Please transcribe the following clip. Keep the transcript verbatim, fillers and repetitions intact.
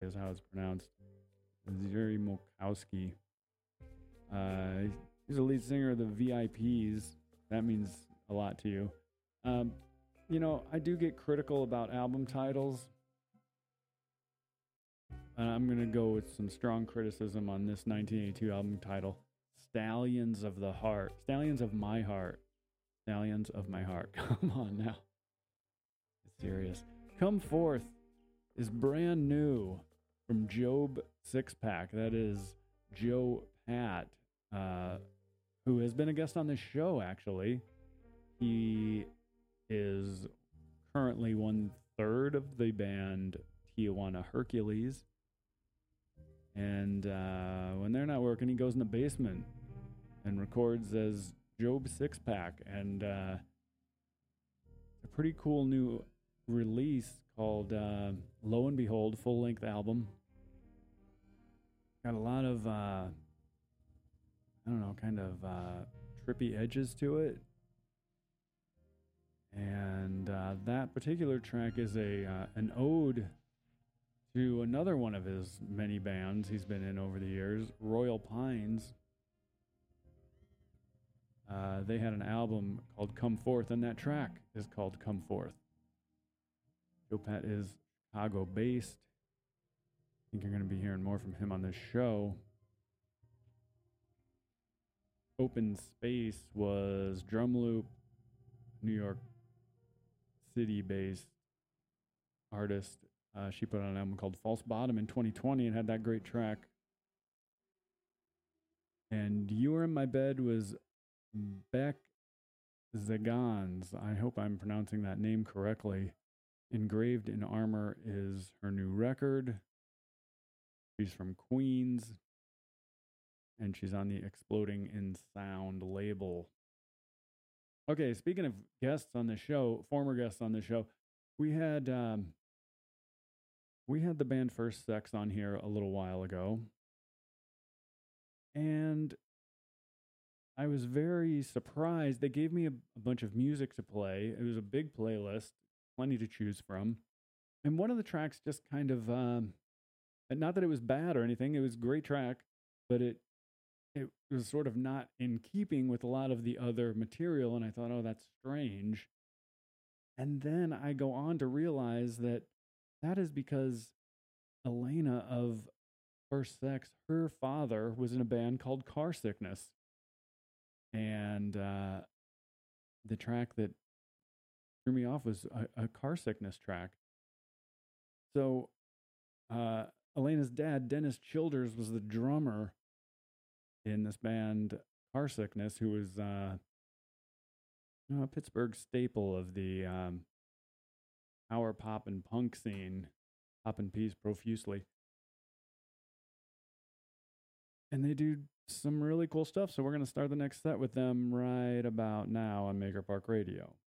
is how it's pronounced. Zuri Mokowski. Uh, he's the lead singer of the V I Ps. That means a lot to you. Um, you know, I do get critical about album titles. Uh, I'm going to go with some strong criticism on this nineteen eighty-two album title, Stallions of the Heart. Stallions of My Heart. Stallions of My Heart. Come on now. It's serious. Come Forth is brand new from Job Sixpack. That is Joe Pat, uh, who has been a guest on this show, actually. He is currently one third of the band Tijuana Hercules. And uh, when they're not working, he goes in the basement and records as Job Sixpack. And uh, a pretty cool new release called uh, Lo and Behold, full-length album. Got a lot of, uh, I don't know, kind of uh, trippy edges to it. And uh, that particular track is a uh, an ode to another one of his many bands he's been in over the years, Royal Pines. Uh, they had an album called Come Forth, and that track is called Come Forth. Joe Pat is Chicago-based. I think you're going to be hearing more from him on this show. Open Space was Drumloop, New York City-based artist. Uh, she put out an album called False Bottom in twenty twenty and had that great track. And You Were in My Bed was Beck Zagans. I hope I'm pronouncing that name correctly. Engraved in Armor is her new record. She's from Queens. And she's on the Exploding in Sound label. Okay, speaking of guests on the show, former guests on the show, we had um, we had the band First Sex on here a little while ago. And I was very surprised. They gave me a, a bunch of music to play. It was a big playlist, plenty to choose from. And one of the tracks just kind of, um, not that it was bad or anything, it was a great track, but it it was sort of not in keeping with a lot of the other material. And I thought, oh, that's strange. And then I go on to realize that that is because Elena of First Sex, her father was in a band called Car Sickness. And uh, the track that threw me off was a, a Car Sickness track. So uh, Elena's dad, Dennis Childers, was the drummer in this band Car Sickness, who was uh, you know, a Pittsburgh staple of the um, power pop and punk scene, pop and peas profusely. And they do some really cool stuff, so we're going to start the next set with them right about now on Maker Park Radio.